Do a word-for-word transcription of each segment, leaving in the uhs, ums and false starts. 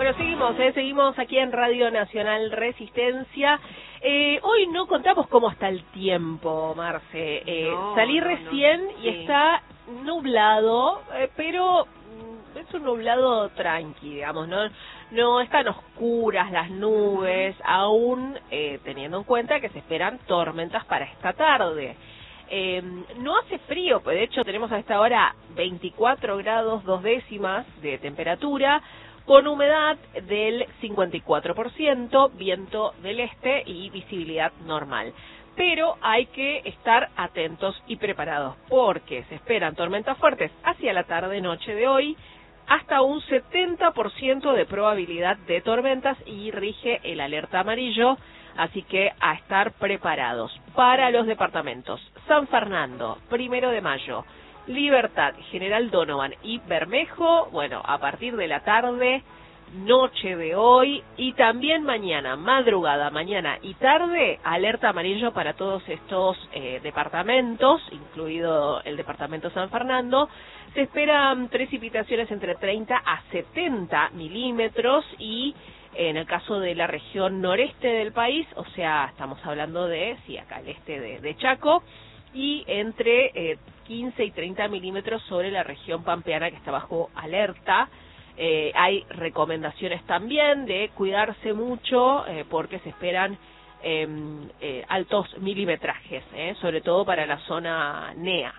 Bueno, seguimos, ¿eh? seguimos aquí en Radio Nacional Resistencia. Eh, hoy no contamos cómo está el tiempo, Marce. Eh, no, salí no, recién no. y Sí. está nublado, eh, pero mm, es un nublado tranqui, digamos, no no están oscuras las nubes, uh-huh. aún eh, teniendo en cuenta que se esperan tormentas para esta tarde. Eh, no hace frío, pues de hecho tenemos a esta hora veinticuatro grados dos décimas de temperatura, con humedad del cincuenta y cuatro por ciento, viento del este y visibilidad normal. Pero hay que estar atentos y preparados, porque se esperan tormentas fuertes hacia la tarde-noche de hoy, hasta un setenta por ciento de probabilidad de tormentas, y rige el alerta amarillo, así que a estar preparados. Para los departamentos San Fernando, Primero de Mayo, Libertad, General Donovan y Bermejo, bueno, a partir de la tarde, noche de hoy y también mañana, madrugada, mañana y tarde, alerta amarillo para todos estos eh, departamentos, incluido el departamento San Fernando. Se esperan precipitaciones entre treinta a setenta milímetros y en el caso de la región noreste del país, o sea, estamos hablando de, sí, acá al este de, de Chaco, y entre eh, quince y treinta milímetros sobre la región pampeana, que está bajo alerta. Eh, hay recomendaciones también de cuidarse mucho eh, porque se esperan eh, eh, altos milimetrajes, eh, sobre todo para la zona N E A.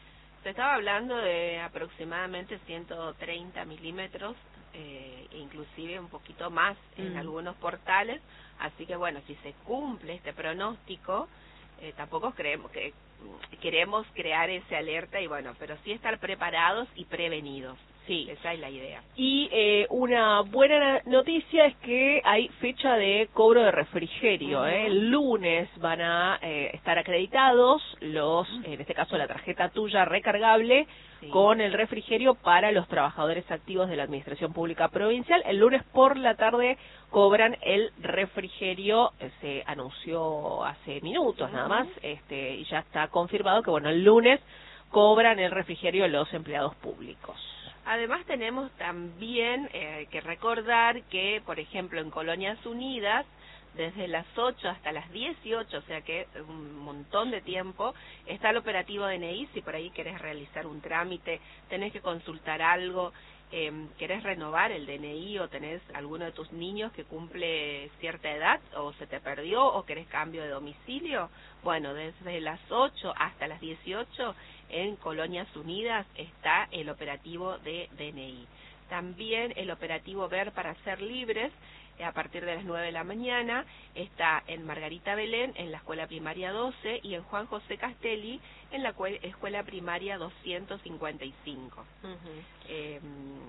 Se estaba hablando de aproximadamente ciento treinta milímetros, eh, inclusive un poquito más en mm. algunos portales, así que bueno, si se cumple este pronóstico, eh, tampoco creemos que queremos crear ese alerta, y bueno, pero sí estar preparados y prevenidos. Sí, esa es la idea. Y eh, una buena noticia es que hay fecha de cobro de refrigerio. Uh-huh. ¿eh? El lunes van a eh, estar acreditados los, uh-huh. en este caso la tarjeta tuya recargable, sí. con el refrigerio para los trabajadores activos de la Administración Pública Provincial. El lunes por la tarde cobran el refrigerio, se anunció hace minutos uh-huh. nada más, este, y ya está confirmado que bueno, el lunes cobran el refrigerio los empleados públicos. Además tenemos también eh, que recordar que, por ejemplo, en Colonias Unidas, desde las ocho hasta las dieciocho, o sea que un montón de tiempo, está el operativo D N I. Si por ahí querés realizar un trámite, tenés que consultar algo, eh, querés renovar el D N I o tenés alguno de tus niños que cumple cierta edad o se te perdió o querés cambio de domicilio, bueno, desde las ocho hasta las dieciocho en Colonias Unidas está el operativo de D N I. También el operativo Ver para Ser Libres, a partir de las nueve de la mañana, está en Margarita Belén, en la Escuela Primaria doce, y en Juan José Castelli, en la Escuela Primaria doscientos cincuenta y cinco. Uh-huh. Eh,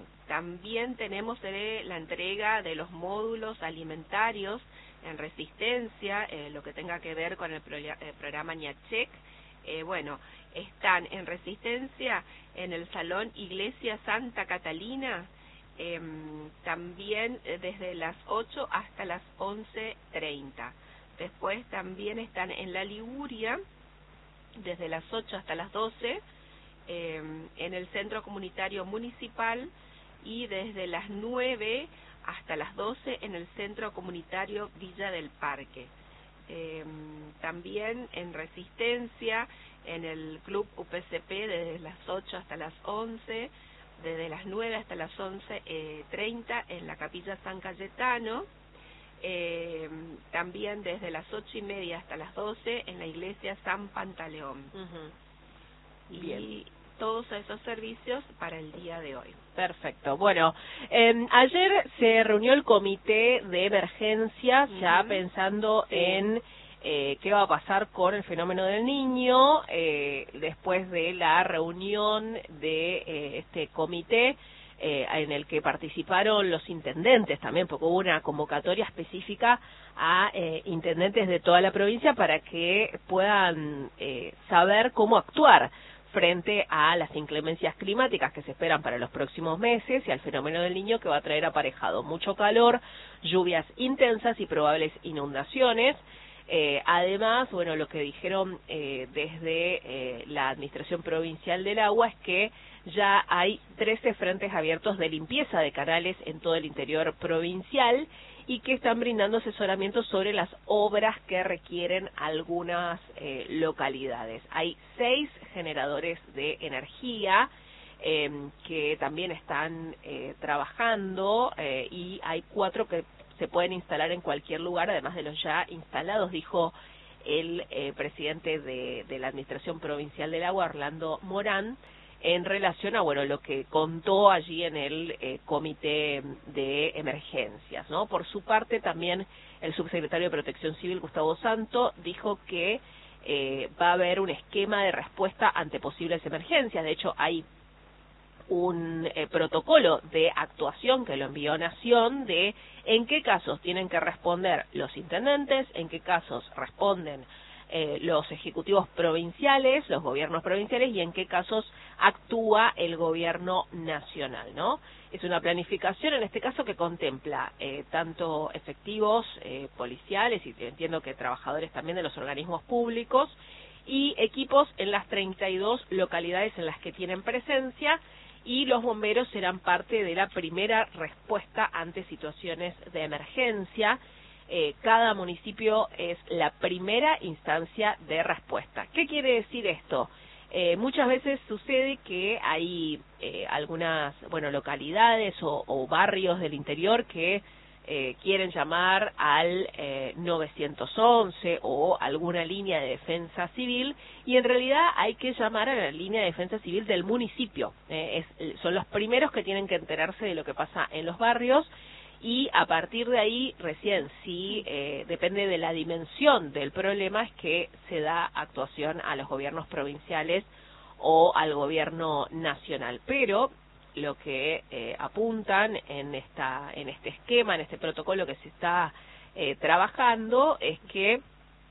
también tenemos eh, la entrega de los módulos alimentarios en Resistencia, eh, lo que tenga que ver con el, pro el programa Ñachec. Eh, bueno, están en Resistencia, en el Salón Iglesia Santa Catalina, eh, también eh, desde las ocho hasta las once treinta. Después también están en La Liguria, desde las ocho hasta las doce, eh, en el Centro Comunitario Municipal, y desde las nueve hasta las doce en el Centro Comunitario Villa del Parque. Eh, también en Resistencia, en el Club U P C P, desde las ocho hasta las once, desde las nueve hasta las once treinta en la Capilla San Cayetano, eh, también desde las ocho y media hasta las doce en la Iglesia San Pantaleón. Uh-huh. Bien. Y todos esos servicios para el día de hoy. Perfecto. Bueno, eh, ayer se reunió el comité de emergencia, uh-huh. ya pensando sí. en eh, qué va a pasar con el fenómeno del Niño, eh, después de la reunión de eh, este comité, eh, en el que participaron los intendentes también, porque hubo una convocatoria específica a eh, intendentes de toda la provincia para que puedan eh, saber cómo actuar frente a las inclemencias climáticas que se esperan para los próximos meses y al fenómeno del Niño, que va a traer aparejado mucho calor, lluvias intensas y probables inundaciones. Eh, además, bueno, lo que dijeron eh, desde eh, la Administración Provincial del Agua es que ya hay trece frentes abiertos de limpieza de canales en todo el interior provincial y que están brindando asesoramiento sobre las obras que requieren algunas eh, localidades. Hay seis generadores de energía eh, que también están eh, trabajando eh, y hay cuatro que se pueden instalar en cualquier lugar, además de los ya instalados, dijo el eh, presidente de, de la Administración Provincial del Agua, Orlando Morán, en relación a bueno lo que contó allí en el eh, comité de emergencias, ¿no? Por su parte también el subsecretario de Protección Civil, Gustavo Santo, dijo que eh, va a haber un esquema de respuesta ante posibles emergencias. De hecho, hay un eh, protocolo de actuación que lo envió Nación de en qué casos tienen que responder los intendentes, en qué casos responden eh, los ejecutivos provinciales, los gobiernos provinciales y en qué casos actúa el gobierno nacional, ¿no? Es una planificación en este caso que contempla eh, tanto efectivos eh, policiales y entiendo que trabajadores también de los organismos públicos y equipos en las treinta y dos localidades en las que tienen presencia, y los bomberos serán parte de la primera respuesta ante situaciones de emergencia. Eh, cada municipio es la primera instancia de respuesta. ¿Qué quiere decir esto? Eh, muchas veces sucede que hay eh, algunas, bueno, localidades o, o barrios del interior que eh, quieren llamar al eh, nueve once o alguna línea de defensa civil, y en realidad hay que llamar a la línea de defensa civil del municipio. Eh, es, son los primeros que tienen que enterarse de lo que pasa en los barrios, y a partir de ahí recién, sí, eh, depende de la dimensión del problema, es que se da actuación a los gobiernos provinciales o al gobierno nacional. Pero lo que eh, apuntan en esta en este esquema, en este protocolo que se está eh, trabajando, es que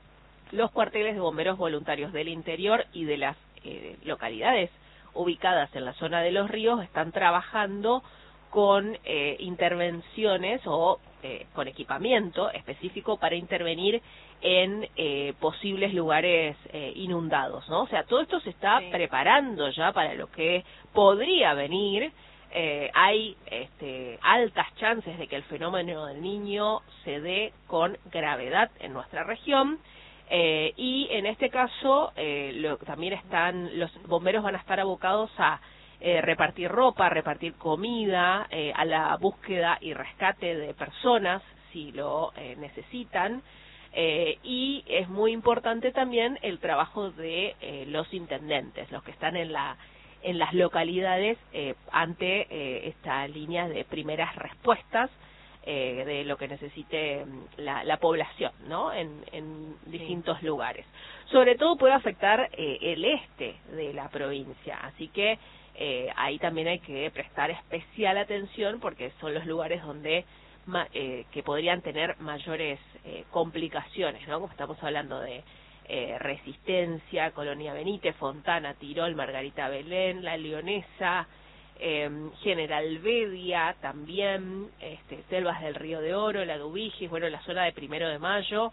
los cuarteles de bomberos voluntarios del interior y de las eh, localidades ubicadas en la zona de los ríos están trabajando con eh, intervenciones o eh, con equipamiento específico para intervenir en eh, posibles lugares eh, inundados, ¿no? O sea, todo esto se está sí. preparando ya para lo que podría venir. Eh, hay este, altas chances de que el fenómeno del Niño se dé con gravedad en nuestra región. Eh, y en este caso eh, lo, también están los bomberos van a estar abocados a eh, repartir ropa, repartir comida, eh, a la búsqueda y rescate de personas si lo eh, necesitan. Eh, y es muy importante también el trabajo de eh, los intendentes, los que están en la en las localidades eh, ante eh, esta línea de primeras respuestas eh, de lo que necesite la, la población, ¿no? En, en distintos sí. lugares. Sobre todo puede afectar eh, el este de la provincia, así que eh, ahí también hay que prestar especial atención porque son los lugares donde ma, eh, que podrían tener mayores eh, complicaciones, ¿no? Como estamos hablando de Eh, Resistencia, Colonia Benítez, Fontana, Tirol, Margarita Belén, La Leonesa, eh, General Bedia, también este, Selvas del Río de Oro, La Dubigis, bueno, la zona de Primero de Mayo,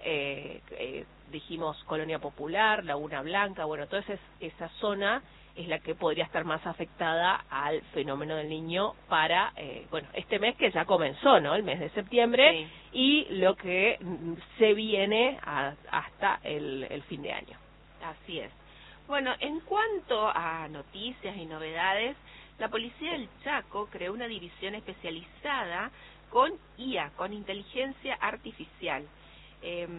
eh, eh, dijimos Colonia Popular, Laguna Blanca, bueno, toda esa, esa zona es la que podría estar más afectada al fenómeno del Niño para, eh, bueno, este mes que ya comenzó, ¿no? El mes de septiembre, sí. y lo que se viene a, hasta el, el fin de año. Así es. Bueno, en cuanto a noticias y novedades, la Policía del Chaco creó una división especializada con I A, con inteligencia artificial. Eh,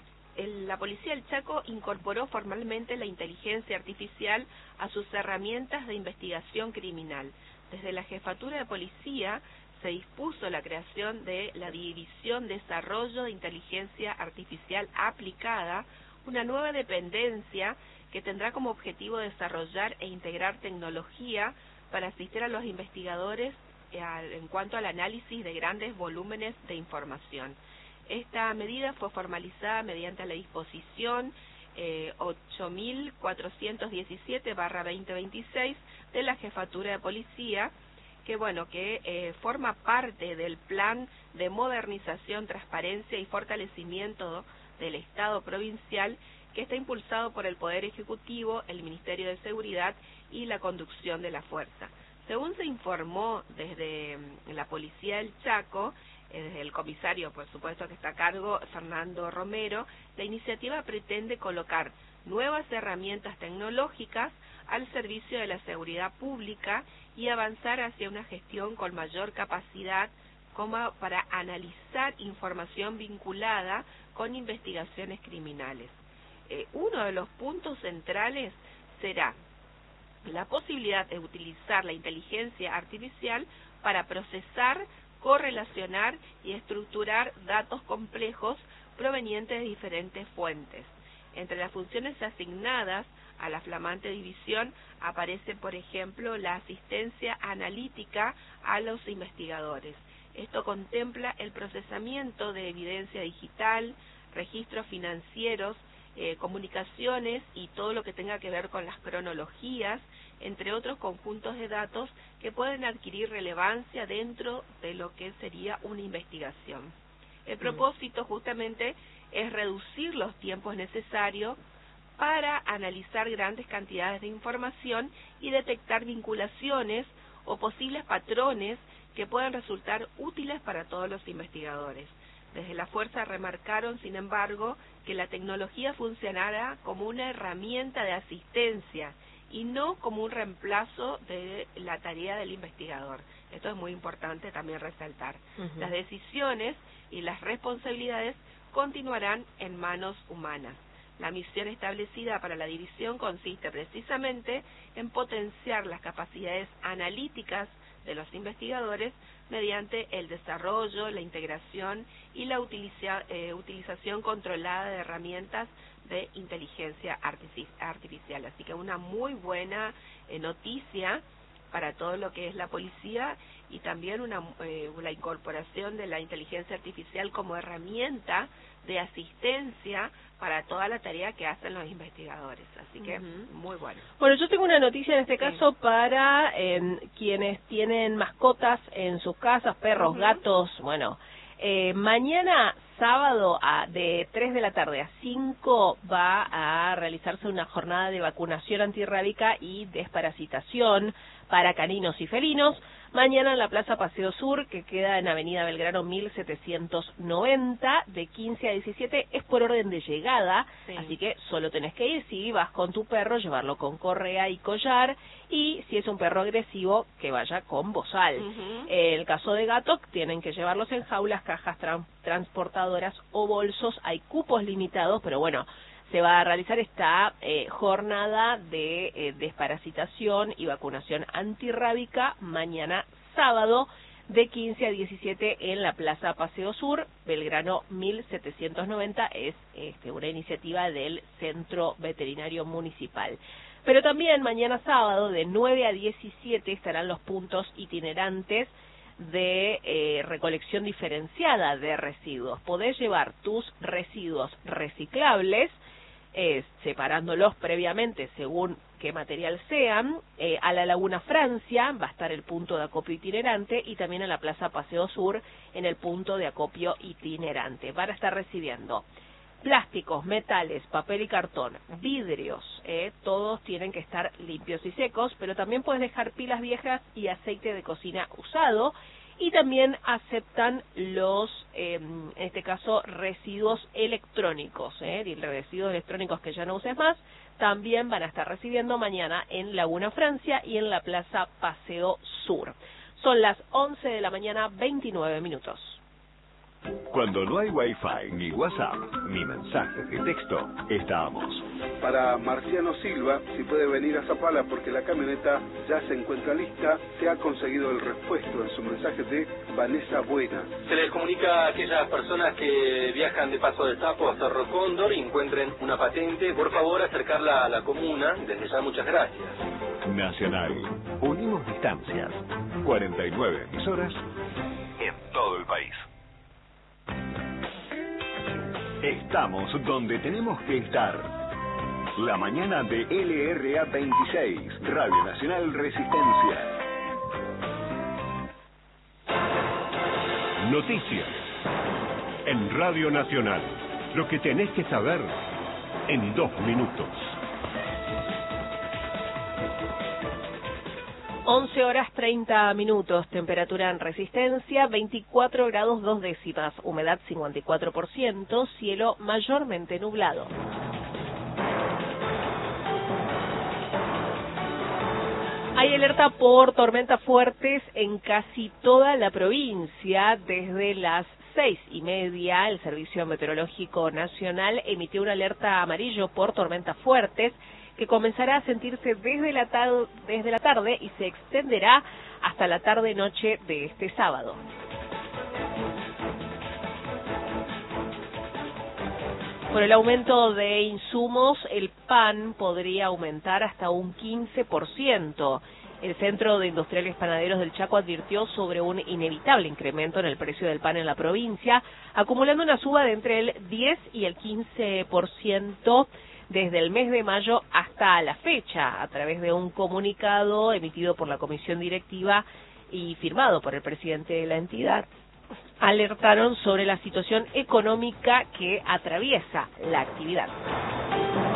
El, la Policía del Chaco incorporó formalmente la inteligencia artificial a sus herramientas de investigación criminal. Desde la Jefatura de Policía se dispuso la creación de la División de Desarrollo de Inteligencia Artificial Aplicada, una nueva dependencia que tendrá como objetivo desarrollar e integrar tecnología para asistir a los investigadores en cuanto al análisis de grandes volúmenes de información. Esta medida fue formalizada mediante la disposición eh, ocho mil cuatrocientos diecisiete barra veinte veintiséis de la Jefatura de Policía, que bueno, que eh, forma parte del plan de modernización, transparencia y fortalecimiento del Estado provincial, que está impulsado por el Poder Ejecutivo, el Ministerio de Seguridad y la conducción de la fuerza. Según se informó desde la Policía del Chaco, eh, desde el comisario, por supuesto, que está a cargo, Fernando Romero, la iniciativa pretende colocar nuevas herramientas tecnológicas al servicio de la seguridad pública y avanzar hacia una gestión con mayor capacidad como para analizar información vinculada con investigaciones criminales. Eh, uno de los puntos centrales será la posibilidad de utilizar la inteligencia artificial para procesar, correlacionar y estructurar datos complejos provenientes de diferentes fuentes. Entre las funciones asignadas a la flamante división aparece, por ejemplo, la asistencia analítica a los investigadores. Esto contempla el procesamiento de evidencia digital, registros financieros, eh, comunicaciones y todo lo que tenga que ver con las cronologías, entre otros conjuntos de datos que pueden adquirir relevancia dentro de lo que sería una investigación. El propósito justamente es reducir los tiempos necesarios para analizar grandes cantidades de información y detectar vinculaciones o posibles patrones que puedan resultar útiles para todos los investigadores. Desde la fuerza remarcaron, sin embargo, que la tecnología funcionará como una herramienta de asistencia y no como un reemplazo de la tarea del investigador. Esto es muy importante también resaltar. Uh-huh. Las decisiones y las responsabilidades continuarán en manos humanas. La misión establecida para la división consiste precisamente en potenciar las capacidades analíticas de los investigadores mediante el desarrollo, la integración y la utiliza, eh, utilización controlada de herramientas de inteligencia artificial. Así que una muy buena eh, noticia para todo lo que es la policía y también una eh, la incorporación de la inteligencia artificial como herramienta de asistencia para toda la tarea que hacen los investigadores. Así que uh-huh. muy bueno. Bueno, yo tengo una noticia en este sí. caso para eh, quienes tienen mascotas en sus casas, perros, uh-huh. gatos, bueno. Eh, mañana, sábado, a, de tres de la tarde a cinco, va a realizarse una jornada de vacunación antirrábica y desparasitación para caninos y felinos. Mañana en la Plaza Paseo Sur, que queda en Avenida Belgrano mil setecientos noventa, de quince a diecisiete, es por orden de llegada, sí. así que solo tenés que ir, si vas con tu perro, llevarlo con correa y collar, y si es un perro agresivo, que vaya con bozal. Uh-huh. En el caso de gato, tienen que llevarlos en jaulas, cajas tra- transportadoras o bolsos. Hay cupos limitados, pero bueno, se va a realizar esta eh, jornada de eh, desparasitación y vacunación antirrábica mañana sábado de quince a diecisiete en la Plaza Paseo Sur, Belgrano mil setecientos noventa, es este, una iniciativa del Centro Veterinario Municipal. Pero también mañana sábado de nueve a diecisiete estarán los puntos itinerantes de eh, recolección diferenciada de residuos. Podés llevar tus residuos reciclables, Eh, separándolos previamente según qué material sean, eh, a la Laguna Francia va a estar el punto de acopio itinerante y también en la Plaza Paseo Sur en el punto de acopio itinerante. Van a estar recibiendo plásticos, metales, papel y cartón, vidrios, eh, todos tienen que estar limpios y secos, pero también puedes dejar pilas viejas y aceite de cocina usado. Y también aceptan los, eh, en este caso, residuos electrónicos, ¿eh? residuos electrónicos que ya no uses más, también van a estar recibiendo mañana en Laguna Francia y en la Plaza Paseo Sur. Son las once de la mañana, veintinueve minutos. Cuando no hay Wi-Fi, ni WhatsApp, ni mensajes de texto, estamos. Para Marciano Silva, si puede venir a Zapala porque la camioneta ya se encuentra lista, se ha conseguido el repuesto en su mensaje de Vanessa Buena. Se les comunica a aquellas personas que viajan de Paso del Sapo a Cerro Cóndor y encuentren una patente, por favor acercarla a la comuna. Desde ya muchas gracias. Nacional. Unimos distancias. cuarenta y nueve emisoras en todo el país. Estamos donde tenemos que estar. La mañana de L R A veintiséis, Radio Nacional Resistencia. Noticias. En Radio Nacional. Lo que tenés que saber en dos minutos. once horas treinta minutos, temperatura en Resistencia, veinticuatro grados dos décimas, humedad cincuenta y cuatro por ciento, cielo mayormente nublado. Hay alerta por tormentas fuertes en casi toda la provincia. Desde las seis y media, el Servicio Meteorológico Nacional emitió una alerta amarillo por tormentas fuertes que comenzará a sentirse desde la, ta- desde la tarde y se extenderá hasta la tarde-noche de este sábado. Por el aumento de insumos, el pan podría aumentar hasta un quince por ciento. El Centro de Industriales Panaderos del Chaco advirtió sobre un inevitable incremento en el precio del pan en la provincia, acumulando una suba de entre el diez y el quince por ciento desde el mes de mayo hasta la fecha, a través de un comunicado emitido por la Comisión Directiva y firmado por el presidente de la entidad. Alertaron sobre la situación económica que atraviesa la actividad.